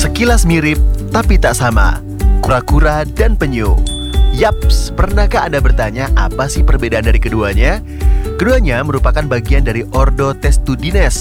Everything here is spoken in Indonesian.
Sekilas mirip, tapi tak sama. Kura-kura dan penyu. Yaps, pernahkah Anda bertanya apa sih perbedaan dari keduanya? Keduanya merupakan bagian dari ordo Testudines,